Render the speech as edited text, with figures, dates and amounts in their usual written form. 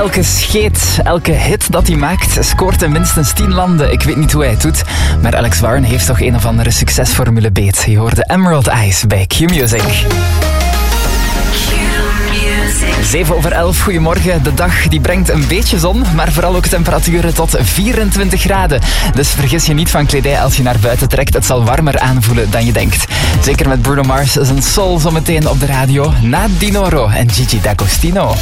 elke scheet, elke hit dat hij maakt, scoort in minstens 10 landen. Ik weet niet hoe hij het doet, maar Alex Warren heeft toch een of andere succesformule beet. Je hoorde Emerald Eyes bij Q-Music. 7:11, goedemorgen. De dag die brengt een beetje zon, maar vooral ook temperaturen tot 24 graden. Dus vergis je niet van kledij als je naar buiten trekt. Het zal warmer aanvoelen dan je denkt. Zeker met Bruno Mars zijn Soul zometeen op de radio. Na Dinoro en Gigi D'Agostino.